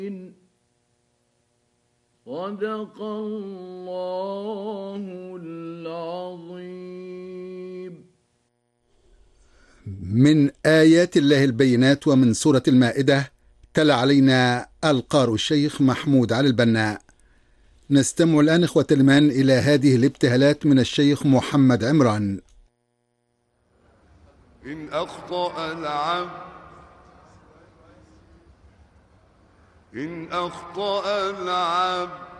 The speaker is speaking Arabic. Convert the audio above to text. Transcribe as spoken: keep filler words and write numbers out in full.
صدق الله العظيم. من آيات الله البينات ومن سورة المائدة، تلا علينا القارئ الشيخ محمود علي البناء. نستمع الآن إخوة الإيمان إلى هذه الابتهالات من الشيخ محمد عمران. إن أخطأ العبد إن أخطأ العبد